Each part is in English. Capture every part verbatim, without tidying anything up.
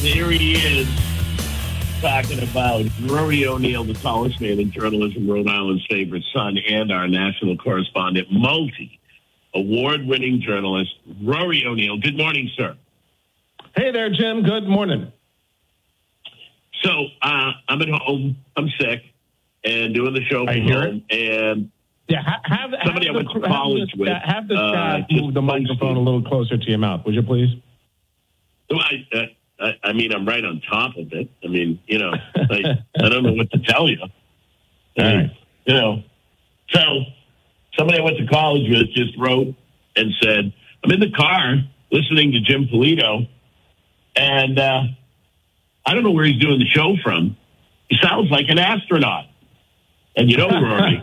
There he is, talking about Rory O'Neill, the tallest man in journalism, Rhode Island's favorite son, and our national correspondent, multi-award-winning journalist, Rory O'Neill. Good morning, sir. Hey there, Jim. Good morning. So uh, I'm at home. I'm sick and doing the show from home. And yeah, have, have somebody have I went the, to college have with. The, have the uh, staff move the microphone a little closer to your mouth, would you please? I, uh, I, I mean, I'm right on top of it. I mean, you know, I, I don't know what to tell you. I mean, right. You know, so somebody I went to college with just wrote and said, I'm in the car listening to Jim Polito, and uh, I don't know where he's doing the show from. He sounds like an astronaut. And you know, Rory,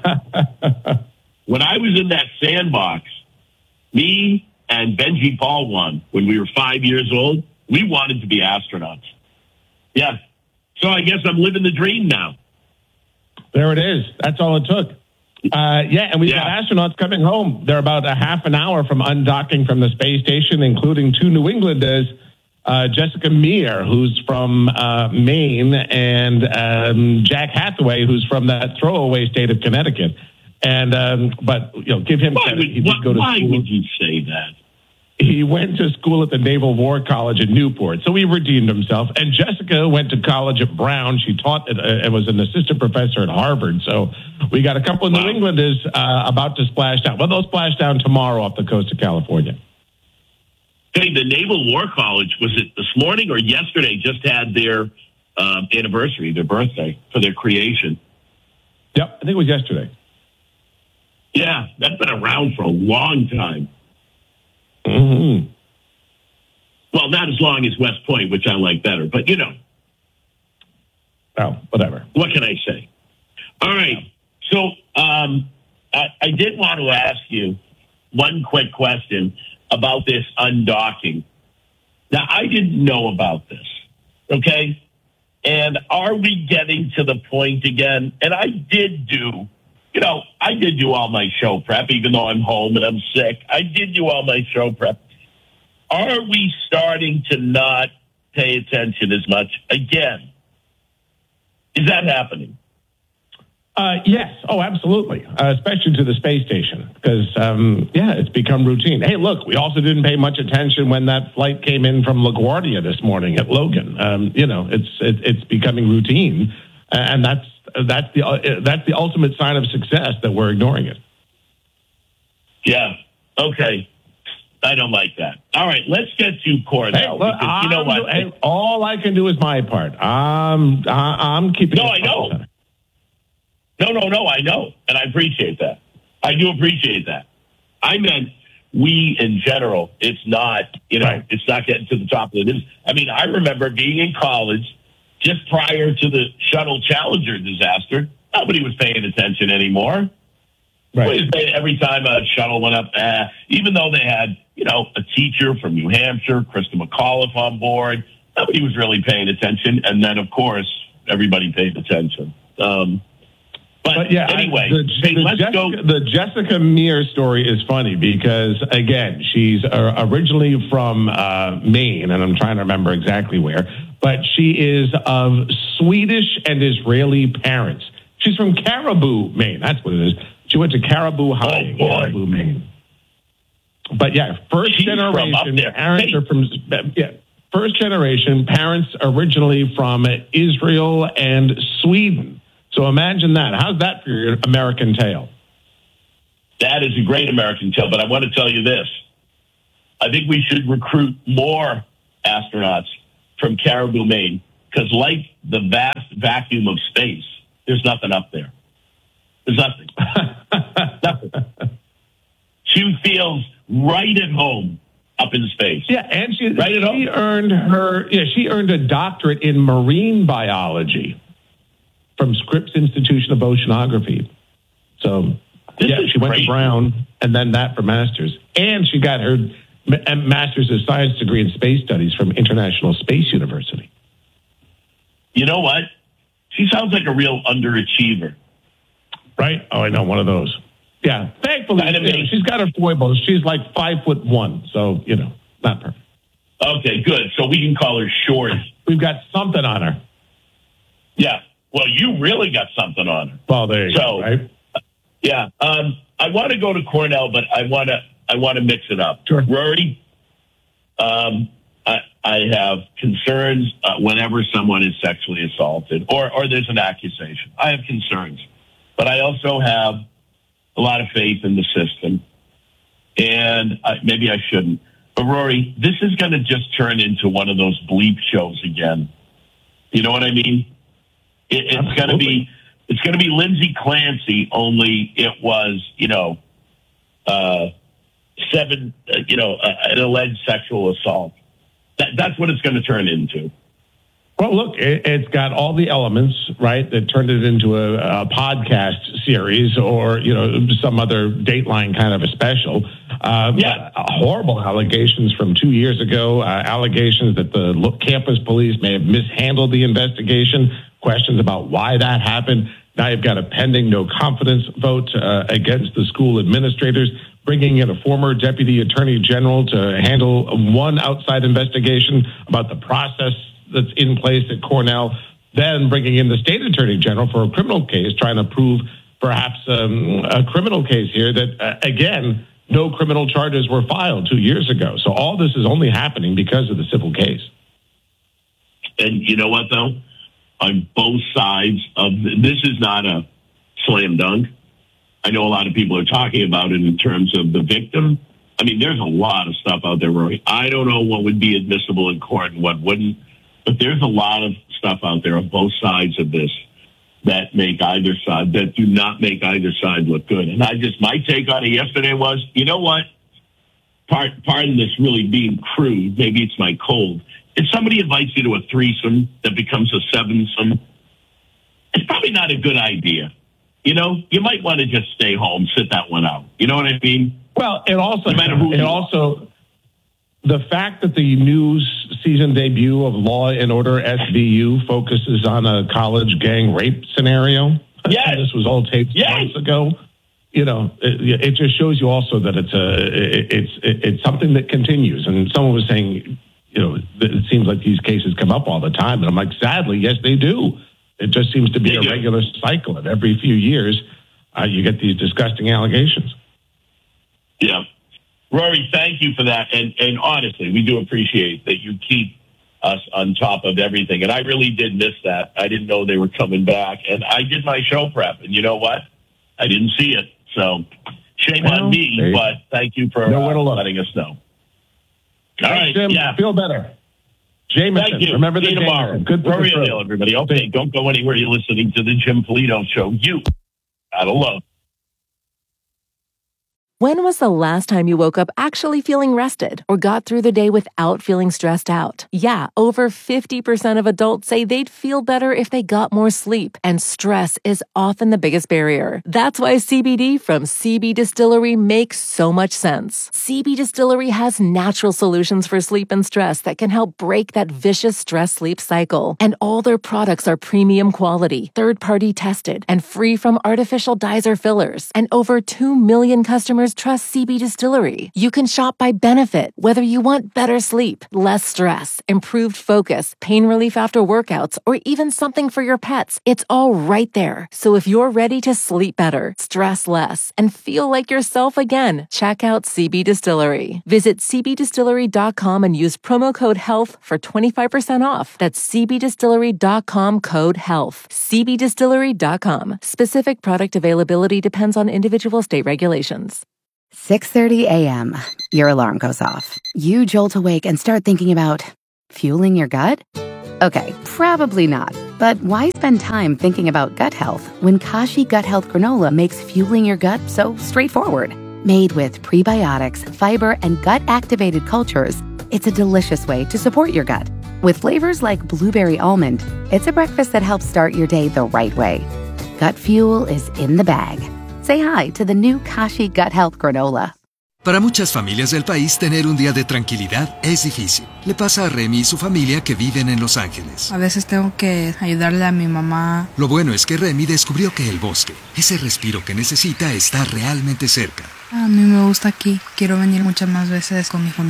when I was in that sandbox, me and Benji Paulwan, when we were five years old, we wanted to be astronauts. Yeah. So I guess I'm living the dream now. There it is. That's all it took. Uh, yeah, and we've yeah. got astronauts coming home. They're about a half an hour from undocking from the space station, including two New Englanders, uh, Jessica Meir, who's from uh, Maine, and um, Jack Hathaway, who's from that throwaway state of Connecticut. And um, but you know, give him why credit. Would, he did go to why school. would you say that? He went to school at the Naval War College in Newport, so he redeemed himself. And Jessica went to college at Brown. She taught uh, and was an assistant professor at Harvard. So we got a couple of wow. New Englanders uh, about to splash down. Well, they'll splash down tomorrow off the coast of California. Hey, the Naval War College, was it this morning or yesterday, just had their um, anniversary, their birthday for their creation? Yep, I think it was yesterday. Yeah, that's been around for a long time. Mm-hmm. Well, not as long as West Point, which I like better, but you know. Well, whatever. What can I say? All right. So um, I, I did want to ask you one quick question about this undocking. Now, I didn't know about this, okay? And are we getting to the point again? And I did do You know, I did do all my show prep, even though I'm home and I'm sick. I did do all my show prep. Are we starting to not pay attention as much again? Is that happening? Uh, yes. Oh, absolutely. Uh, especially to the space station. Because, um, yeah, it's become routine. Hey, look, we also didn't pay much attention when that flight came in from LaGuardia this morning at Logan. Um, you know, it's it, it's becoming routine. And that's that's the uh, that's the ultimate sign of success that we're ignoring it. Yeah. Okay. I don't like that. All right. Let's get to Cornell. Hey, look, because you know what? Hey, all I can do is my part. I'm I'm keeping. No, I know. No, no, no. I know, and I appreciate that. I do appreciate that. I meant we in general. It's not. You know, right. It's not getting to the top of the news. I mean, I remember being in college. Just prior to the Shuttle Challenger disaster, nobody was paying attention anymore. Right. Every time a shuttle went up, eh, even though they had, you know, a teacher from New Hampshire, Krista McAuliffe on board, nobody was really paying attention. And then, of course, everybody paid attention. Um, but, but yeah, anyway, I, the, hey, the, let's Jessica, go. the Jessica Meir story is funny because, again, she's uh, originally from uh, Maine, and I'm trying to remember exactly where. But she is of Swedish and Israeli parents. She's from Caribou, Maine. That's what it is. She went to Caribou High, oh, Caribou, Maine. But yeah, first She's generation parents hey. are from yeah, first generation parents originally from Israel and Sweden. So imagine that. How's that for your American tale? That is a great American tale. But I want to tell you this: I think we should recruit more astronauts from Caribou, Maine, because like the vast vacuum of space, there's nothing up there. There's nothing. nothing. She feels right at home up in space. Yeah, and she, right at she home. earned her. Yeah, she earned a doctorate in marine biology from Scripps Institution of Oceanography. So, this yeah, she went crazy. to Brown and then that for master's, and she got her Master's of Science degree in Space Studies from International Space University. You know what? She sounds like a real underachiever. Right? Oh, I know, one of those. Yeah, thankfully, you know, she's got her foibles. She's like five foot one, so, you know, not perfect. Okay, good. So we can call her short. we've got something on her. Yeah. Well, you really got something on her. Well, there you so, go, right? Yeah. Um, I want to go to Cornell, but I want to I want to mix it up. Sure. Rory, um, I, I have concerns uh, whenever someone is sexually assaulted or, or there's an accusation. I have concerns. But I also have a lot of faith in the system. And I, maybe I shouldn't. But, Rory, this is going to just turn into one of those bleep shows again. You know what I mean? It, it's going to be it's going to be Lindsay Clancy, only it was, you know, uh, seven, uh, you know, uh, an alleged sexual assault. That, that's what it's going to turn into. Well, look, it, it's got all the elements, right, that turned it into a, a podcast series or, you know, some other Dateline kind of a special. Uh, yeah. Horrible allegations from two years ago, uh, allegations that the campus police may have mishandled the investigation, questions about why that happened. Now you've got a pending no confidence vote uh, against the school administrators, bringing in a former deputy attorney general to handle one outside investigation about the process that's in place at Cornell, then bringing in the state attorney general for a criminal case, trying to prove perhaps um, a criminal case here that, uh, again, no criminal charges were filed two years ago. So all this is only happening because of the civil case. And you know what, though? On both sides of the, this is not a slam dunk. I know a lot of people are talking about it in terms of the victim. I mean, there's a lot of stuff out there, Rory. I don't know what would be admissible in court and what wouldn't. But there's a lot of stuff out there on both sides of this that make either side, that do not make either side look good. And I just, my take on it yesterday was, you know what? Part, pardon this really being crude. Maybe it's my cold. If somebody invites you to a threesome that becomes a sevensome, it's probably not a good idea. You know, you might want to just stay home, sit that one out. You know what I mean? Well, it also, no matter who it also, the fact that the new season debut of Law and Order S V U focuses on a college gang rape scenario. Yes. This was all taped yes. months ago. You know, it, it just shows you also that it's a it's it's something that continues. And someone was saying, you know, it seems like these cases come up all the time. And I'm like, sadly, yes, they do. It just seems to be they a do. regular cycle. And every few years, uh, you get these disgusting allegations. Yeah. Rory, thank you for that. And and honestly, we do appreciate that you keep us on top of everything. And I really did miss that. I didn't know they were coming back. And I did my show prep. And you know what? I didn't see it. So shame well, on me, they, but thank you for uh, letting us know. All right. Jim, yeah. Feel better. Jameson. Thank you. Remember See the you tomorrow. Good Rory O'Neill, everybody. Okay, don't go anywhere. You're listening to the Jim Polito Show. You gotta love. When was the last time you woke up actually feeling rested or got through the day without feeling stressed out? Yeah, over fifty percent of adults say they'd feel better if they got more sleep, and stress is often the biggest barrier. That's why C B D from C B Distillery makes so much sense. C B Distillery has natural solutions for sleep and stress that can help break that vicious stress-sleep cycle. And all their products are premium quality, third-party tested, and free from artificial dyes or fillers. And over two million customers trust C B Distillery. You can shop by benefit, whether you want better sleep, less stress, improved focus, pain relief after workouts, or even something for your pets. It's all right there. So if you're ready to sleep better, stress less, and feel like yourself again, check out C B Distillery. Visit c b distillery dot com and use promo code HEALTH for twenty-five percent off. That's c b distillery dot com code HEALTH. c b distillery dot com. Specific product availability depends on individual state regulations. six thirty a.m. Your alarm goes off. You jolt awake and start thinking about fueling your gut? Okay, probably not. But why spend time thinking about gut health when Kashi Gut Health Granola makes fueling your gut so straightforward? Made with prebiotics, fiber, and gut-activated cultures, it's a delicious way to support your gut. With flavors like blueberry almond, it's a breakfast that helps start your day the right way. Gut fuel is in the bag. Say hi to the new Kashi Gut Health Granola. Para muchas familias del país, tener un día de tranquilidad es difícil. Le pasa a Remy y su familia que viven en Los Ángeles. A veces tengo que ayudarle a mi mamá. Lo bueno es que Remy descubrió que el bosque, ese respiro que necesita, está realmente cerca. A mí me gusta aquí. Quiero venir muchas más veces con mi familia.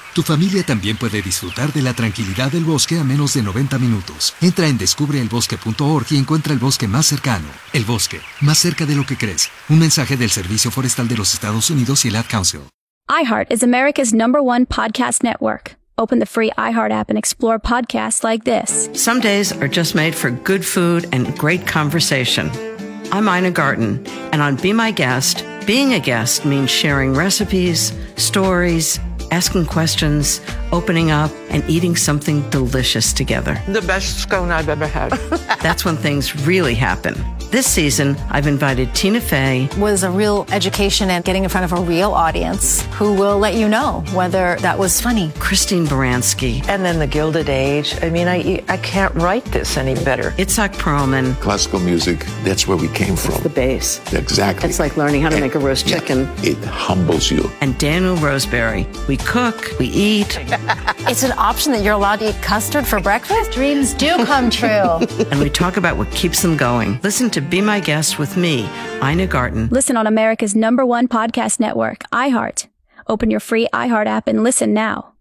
Tu familia también puede disfrutar de la tranquilidad del bosque a menos de noventa minutos. Entra en descubre el bosque punto org y encuentra el bosque más cercano. El bosque, más cerca de lo que crees. Un mensaje del Servicio Forestal de los Estados Unidos y el Ad Council. iHeart is America's number one podcast network. Open the free iHeart app and explore podcasts like this. Some days are just made for good food and great conversation. I'm Ina Garten, and on Be My Guest, being a guest means sharing recipes, stories, asking questions, opening up, and eating something delicious together. The best scone I've ever had. That's when things really happen. This season, I've invited Tina Fey. Was a real education and getting in front of a real audience who will let you know whether that was funny. Christine Baranski. And then the Gilded Age. I mean, I I can't write this any better. Itzhak Perlman. Classical music, that's where we came from. It's the bass. Exactly. It's like learning how to and, make a roast yeah, chicken. It humbles you. And Daniel Roseberry. We cook, we eat. It's an option that you're allowed to eat custard for breakfast? Dreams do come true. And we talk about what keeps them going. Listen to Be My Guest with me, Ina Garten. Listen on America's number one podcast network, iHeart. Open your free iHeart app and listen now.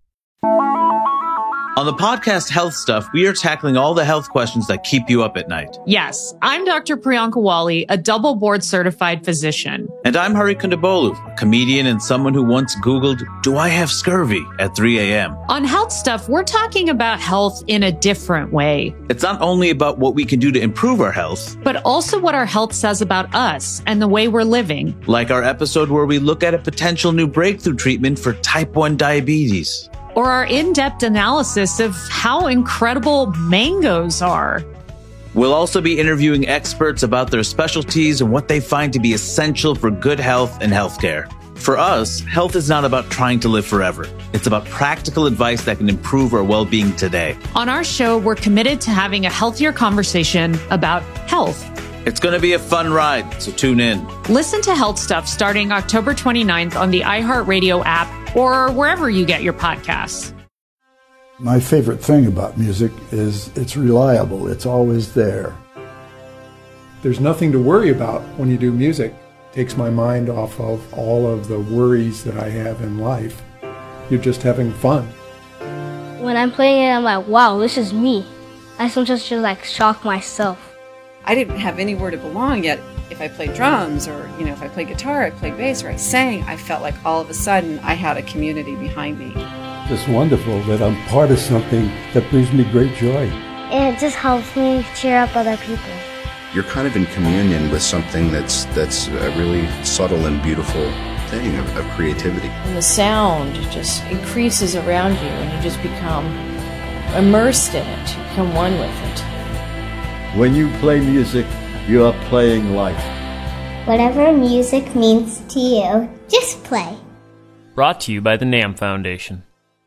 On the podcast Health Stuff, we are tackling all the health questions that keep you up at night. Yes, I'm Doctor Priyanka Wali, a double board certified physician. And I'm Hari Kondabolu, a comedian and someone who once Googled, do I have scurvy at three a.m. On Health Stuff, we're talking about health in a different way. It's not only about what we can do to improve our health, but also what our health says about us and the way we're living. Like our episode where we look at a potential new breakthrough treatment for type one diabetes. Or our in-depth analysis of how incredible mangoes are. We'll also be interviewing experts about their specialties and what they find to be essential for good health and healthcare. For us, health is not about trying to live forever. It's about practical advice that can improve our well-being today. On our show, we're committed to having a healthier conversation about health. It's going to be a fun ride, so tune in. Listen to Health Stuff starting October twenty-ninth on the iHeartRadio app or wherever you get your podcasts. My favorite thing about music is it's reliable. It's always there. There's nothing to worry about when you do music. It takes my mind off of all of the worries that I have in life. You're just having fun. When I'm playing it, I'm like, wow, this is me. I sometimes just like shock myself. I didn't have anywhere to belong yet. If I played drums or, you know, if I played guitar, I played bass, or I sang, I felt like all of a sudden I had a community behind me. It's wonderful that I'm part of something that brings me great joy. And it just helps me cheer up other people. You're kind of in communion with something that's that's a really subtle and beautiful thing of, of creativity. And the sound just increases around you and you just become immersed in it. You become one with it. When you play music, you are playing life. Whatever music means to you, just play. Brought to you by the NAMM Foundation.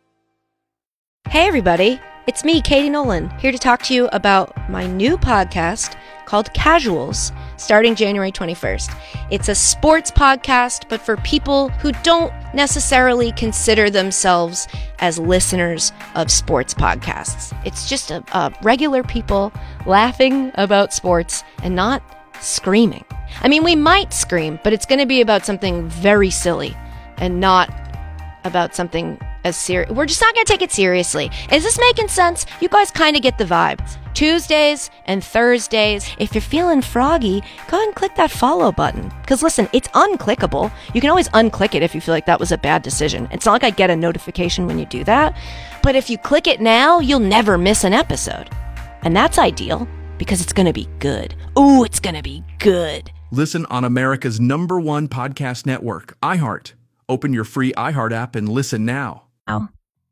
Hey everybody, it's me, Katie Nolan, here to talk to you about my new podcast called Casuals, starting January twenty-first. It's a sports podcast, but for people who don't necessarily consider themselves as listeners of sports podcasts. It's just a, a regular people laughing about sports and not screaming. I mean, we might scream, but it's going to be about something very silly and not about something as serious. We're just not going to take it seriously. Is this making sense? You guys kind of get the vibe. Tuesdays and Thursdays. If you're feeling froggy, go ahead and click that follow button. Because listen, it's unclickable. You can always unclick it if you feel like that was a bad decision. It's not like I get a notification when you do that. But if you click it now, you'll never miss an episode. And that's ideal because it's going to be good. Ooh, it's going to be good. Listen on America's number one podcast network, iHeart. Open your free iHeart app and listen now. Oh.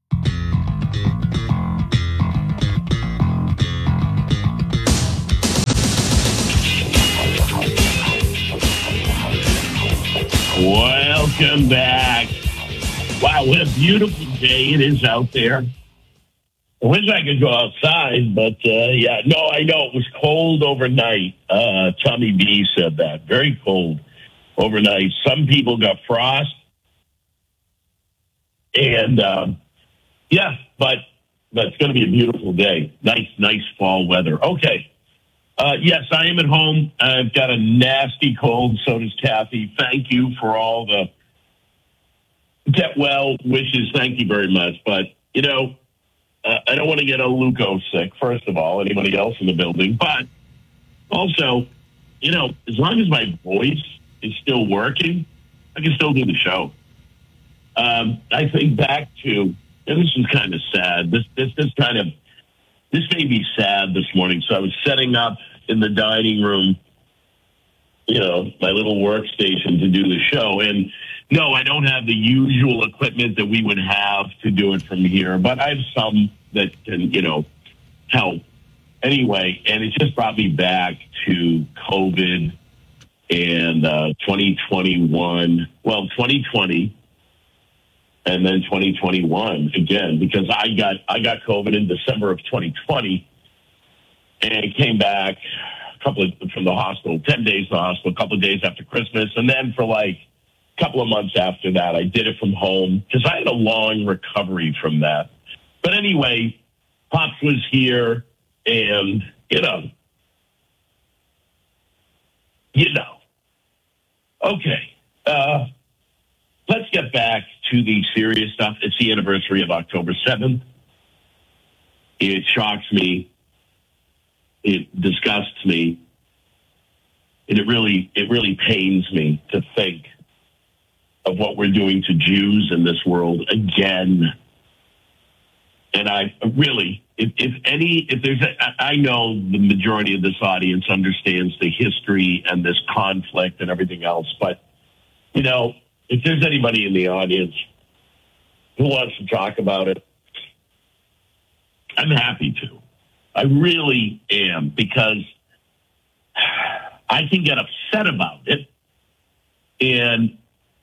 Welcome back. Wow, what a beautiful day it is out there. I wish I could go outside, but uh, yeah, no, I know it was cold overnight. Uh, Tommy B said that. Very cold overnight. Some people got frost. And um, yeah, but, but it's going to be a beautiful day. Nice, nice fall weather. Okay. Uh, yes, I am at home. I've got a nasty cold. So does Kathy. Thank you for all the Get well wishes. Thank you very much. But, you know, uh, I don't want to get a Luco sick, first of all, anybody else in the building. But also, you know, as long as my voice is still working, I can still do the show. Um, I think back to, and this is kind of sad. This, this, this kind of, this made me sad this morning. So I was setting up in the dining room, you know, my little workstation to do the show. And no, I don't have the usual equipment that we would have to do it from here, but I have some that can, you know, help. Anyway, and it just brought me back to COVID and uh, twenty twenty-one, well, twenty twenty, and then twenty twenty-one again, because I got I got COVID in December of twenty twenty, and came back a couple of from the hospital, ten days in the hospital, a couple of days after Christmas, and then for like a couple of months after that, I did it from home because I had a long recovery from that. But anyway, Pops was here, and you know, you know. Okay, uh, let's get back to the serious stuff. It's the anniversary of October seventh. It shocks me. It disgusts me. And it really, it really pains me to think of what we're doing to Jews in this world again. And I really, if, if any, if there's, a, I know the majority of this audience understands the history and this conflict and everything else, but, you know, if there's anybody in the audience who wants to talk about it, I'm happy to. I really am, because I can get upset about it. And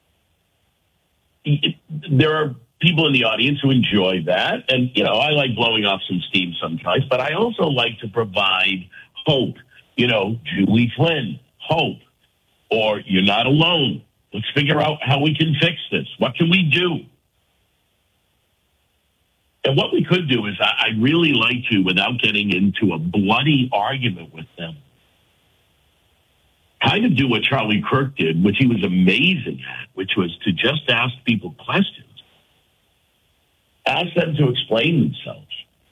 it, there are people in the audience who enjoy that. And, you know, I like blowing off some steam sometimes, but I also like to provide hope. You know, Julie Flynn, hope. Or you're not alone. Let's figure out how we can fix this. What can we do? And what we could do is I, I'd really like to, without getting into a bloody argument with them, kind of do what Charlie Kirk did, which he was amazing at, which was to just ask people questions. Ask them to explain themselves.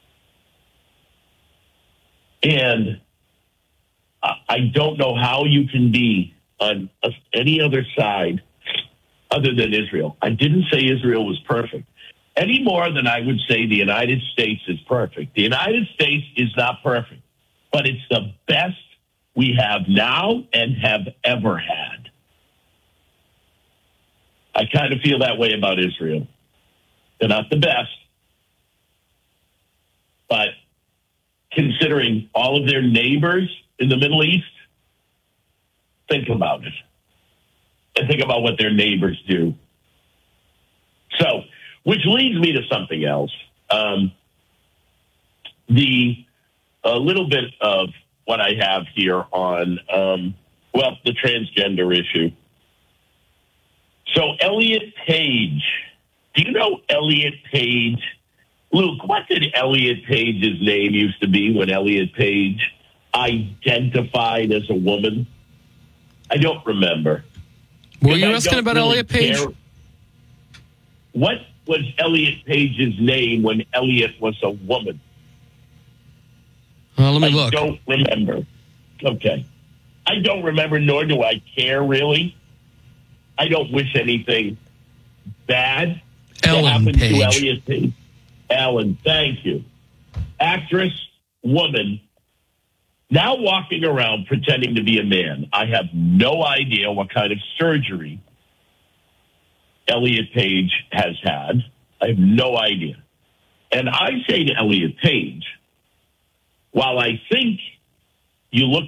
And I don't know how you can be on any other side other than Israel. I didn't say Israel was perfect, any more than I would say the United States is perfect. The United States is not perfect, but it's the best we have now and have ever had. I kind of feel that way about Israel. They're not the best, but considering all of their neighbors in the Middle East, think about it. And think about what their neighbors do. So, which leads me to something else. Um, the a little bit of what I have here on, um, well, the transgender issue. So, Elliot Page. Do you know Elliot Page? Luke, what did Elliot Page's name used to be when Elliot Page identified as a woman? I don't remember. Were you asking about really Elliot Page? Care. What was Elliot Page's name when Elliot was a woman? Uh, let me I look. I don't remember. Okay. I don't remember, nor do I care, really. I don't wish anything bad Ellen to happen Page. to Elliot Page. Ellen, thank you. Actress, woman, now walking around pretending to be a man. I have no idea what kind of surgery Elliot Page has had. I have no idea. And I say to Elliot Page, while I think you look